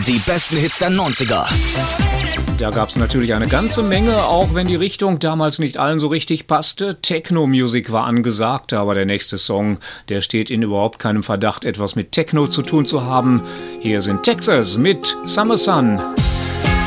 Die besten Hits der 90er. Da gab es natürlich eine ganze Menge, auch wenn die Richtung damals nicht allen so richtig passte. Techno-Musik war angesagt, aber der nächste Song, der steht in überhaupt keinem Verdacht, etwas mit Techno zu tun zu haben. Hier sind Texas mit Summer Sun.